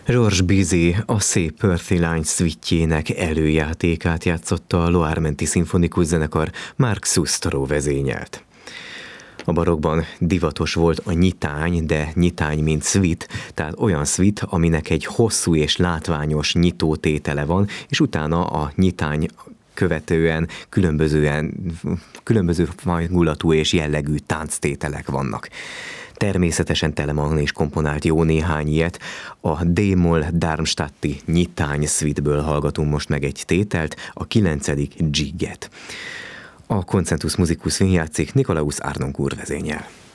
George Bizet a Szép Perthy lány szvitjének előjátékát játszotta a Loire-menti szimfonikus zenekar Marc Sustro vezényelt. A barokkban divatos volt a nyitány, de nyitány mint szvit, tehát olyan szvit, aminek egy hosszú és látványos nyitótétele van, és utána a nyitány követően különböző hangulatú és jellegű tánctételek vannak. Természetesen Telemann is komponált jó néhány ilyet. A D-moll Darmstadti nyitány szvitből hallgatunk most meg egy tételt, a 9. Gigget. A Concentus Musicus játszik Nikolaus Arnoncourt vezényel.